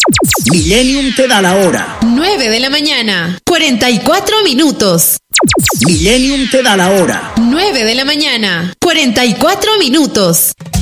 Millennium te da la hora. 9 de la mañana, 44 minutos. Millennium te da la hora. 9 de la mañana, 44 minutos.